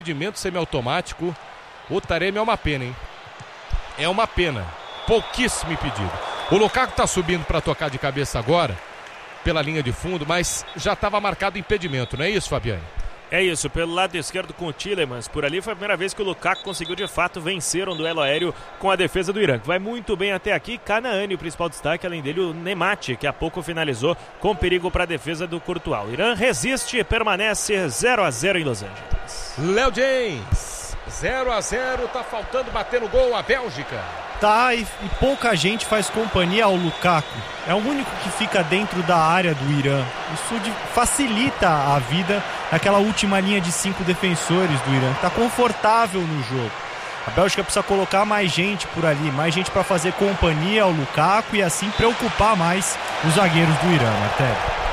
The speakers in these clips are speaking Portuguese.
Impedimento semiautomático. O Taremi é uma pena, hein? É uma pena. Pouquíssimo impedido. O Lukaku tá subindo para tocar de cabeça agora, pela linha de fundo, mas já estava marcado impedimento, não é isso, Fabiane? É isso, pelo lado esquerdo com o Tielemans. Por ali foi a primeira vez que o Lukaku conseguiu de fato vencer um duelo aéreo com a defesa do Irã. Vai muito bem até aqui. Canaani, o principal destaque, além dele o Nemati, que há pouco finalizou com perigo para a defesa do Courtois. O Irã resiste e permanece 0-0 em Los Angeles. Léo James, 0-0, tá faltando bater no gol a Bélgica. Tá, e pouca gente faz companhia ao Lukaku. É o único que fica dentro da área do Irã. Isso facilita a vida daquela última linha de 5 defensores do Irã. Tá confortável no jogo. A Bélgica precisa colocar mais gente por ali, mais gente para fazer companhia ao Lukaku e assim preocupar mais os zagueiros do Irã, Martelli.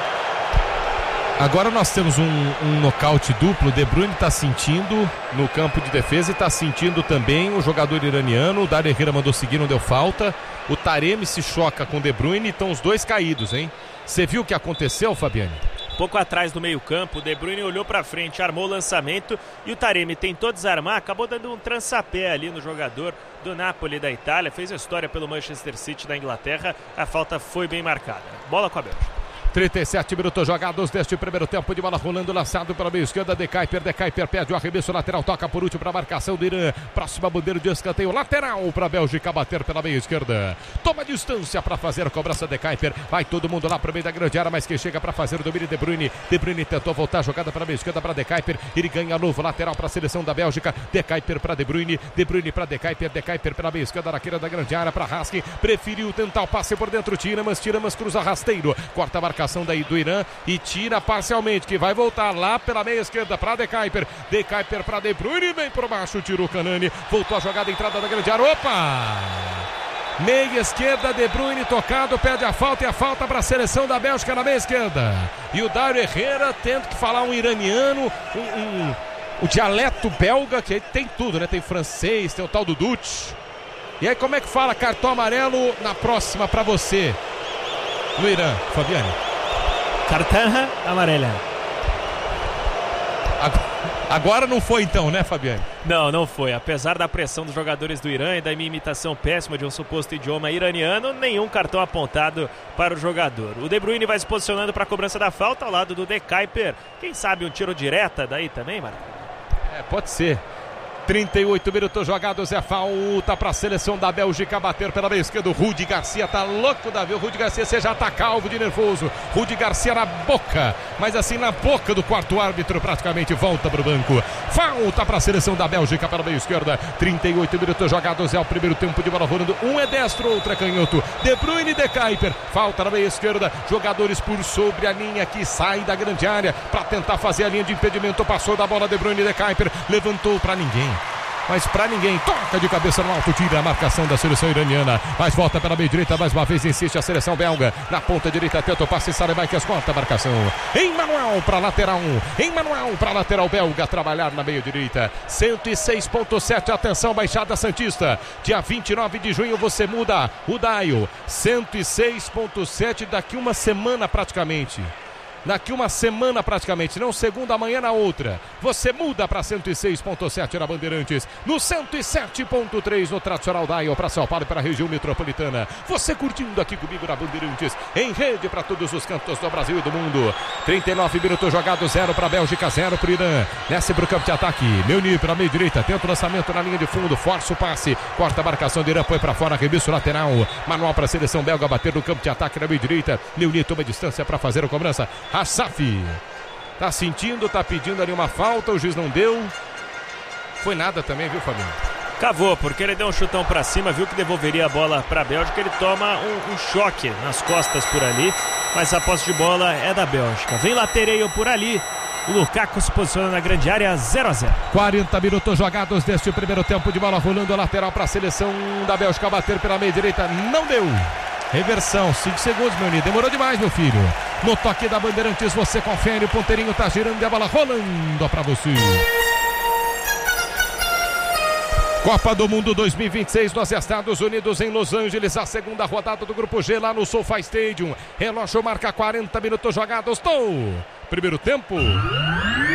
Agora nós temos um nocaute duplo. De Bruyne está sentindo no campo de defesa e está sentindo também o jogador iraniano. O Dario Herrera mandou seguir, não deu falta. O Taremi se choca com o De Bruyne e estão os dois caídos, hein? Você viu o que aconteceu, Fabiane? Pouco atrás do meio campo, o De Bruyne olhou para frente, armou o lançamento e o Taremi tentou desarmar, acabou dando um trançapé ali no jogador do Napoli da Itália, fez a história pelo Manchester City da Inglaterra. A falta foi bem marcada. Bola com a Bélgica. 37 minutos jogados deste primeiro tempo, de bola rolando, lançado pela meia esquerda. De Kuyper pede o arremesso lateral, toca por último para a marcação do Irã. Próxima bandeira de escanteio lateral para a Bélgica bater pela meia esquerda. Toma distância para fazer a cobrança. De Kuyper, vai todo mundo lá para o meio da grande área, mas quem chega para fazer o domínio De Bruyne. De Bruyne tentou voltar a jogada para a meia esquerda para De Kuyper. Ele ganha novo lateral para a seleção da Bélgica. De Kuyper para De Bruyne para De Kuyper pela meia esquerda na queira da grande área para Husky. Preferiu tentar o passe por dentro. Tielemans cruza rasteiro, corta a marcação daí do Irã e tira parcialmente, que vai voltar lá pela meia esquerda para De Kuyper para De Bruyne, vem por baixo, tirou o Canaani, voltou a jogada, entrada da grande área, opa! Meia esquerda, De Bruyne tocado, pede a falta e a falta para a seleção da Bélgica na meia esquerda. E o Dario Herrera tendo que falar um iraniano, o dialeto belga, que tem tudo, né? Tem francês, tem o tal do Dutch. E aí como é que fala cartão amarelo na próxima para você no Irã, Fabiane? Cartão amarela. Agora não foi então, né, Fabiane? Não foi. Apesar da pressão dos jogadores do Irã e da minha imitação péssima de um suposto idioma iraniano, nenhum cartão apontado para o jogador. O De Bruyne vai se posicionando para a cobrança da falta ao lado do De Kuyper. Quem sabe um tiro direta daí também, Marcos? Pode ser. 38 minutos jogados, é falta para a seleção da Bélgica bater pela meia esquerda. O Rudi Garcia tá louco da vida. O Rudi Garcia, você já tá calvo de nervoso. Rudi Garcia na boca, mas assim na boca do quarto árbitro, praticamente volta para o banco. Falta para a seleção da Bélgica pela meia esquerda. 38 minutos jogados, é o primeiro tempo de bola rolando. Um é destro, outro é canhoto. De Bruyne e De Kuyper. Falta na meia esquerda. Jogadores por sobre a linha que sai da grande área para tentar fazer a linha de impedimento. Passou da bola De Bruyne e De Kuyper. Levantou para ninguém. Mas pra ninguém, toca de cabeça no alto, tira a marcação da seleção iraniana, mas volta pela meia direita, mais uma vez insiste a seleção belga, na ponta direita tenta o passe, Sarebaikes corta a marcação, Emmanuel pra lateral belga, trabalhar na meia direita, 106.7, atenção Baixada Santista, dia 29 de junho você muda o dial, 106.7 daqui uma semana praticamente. Não segunda, amanhã na outra. Você muda para 106.7 na Bandeirantes, no 107.3 no tradicional dial para São Paulo e para a região metropolitana. Você curtindo aqui comigo na Bandeirantes, em rede para todos os cantos do Brasil e do mundo. 39 minutos jogados, 0 para a Bélgica, 0 para o Irã. Desce para o campo de ataque. Meunier pela meia direita, tenta o lançamento na linha de fundo, força o passe, corta a marcação do Irã, põe para fora, arremesso lateral. Manual para a seleção belga bater no campo de ataque na meia direita. Meunier toma distância para fazer a cobrança. Asaf tá sentindo, tá pedindo ali uma falta, o juiz não deu. Foi nada também, viu, Fabinho? Cavou, porque ele deu um chutão pra cima, viu que devolveria a bola pra Bélgica, ele toma um choque nas costas por ali, mas a posse de bola é da Bélgica. Vem latereio por ali, o Lukaku se posiciona na grande área, 0-0. 40 minutos jogados deste primeiro tempo, de bola rolando, a lateral para a seleção da Bélgica bater pela meia direita, não deu. Reversão, 5 segundos, meu amigo. Demorou demais, meu filho. No toque da Bandeirantes, você confere. O ponteirinho tá girando e a bola rolando pra você. Copa do Mundo 2026 nos Estados Unidos, em Los Angeles. A segunda rodada do Grupo G lá no SoFi Stadium. Relógio marca 40 minutos jogados. Primeiro tempo.